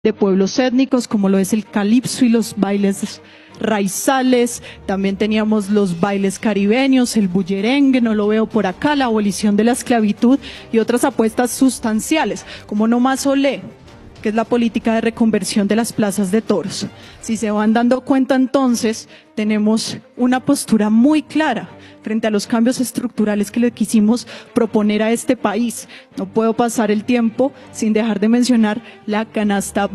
de pueblos étnicos, como lo es el calipso y los bailes raizales. También teníamos los bailes caribeños, el bullerengue, no lo veo por acá, la abolición de la esclavitud y otras apuestas sustanciales, como No Más Olé, que es la política de reconversión de las plazas de toros. Si se van dando cuenta, entonces, tenemos una postura muy clara frente a los cambios estructurales que le quisimos proponer a este país. No puedo pasar el tiempo sin dejar de mencionar la canasta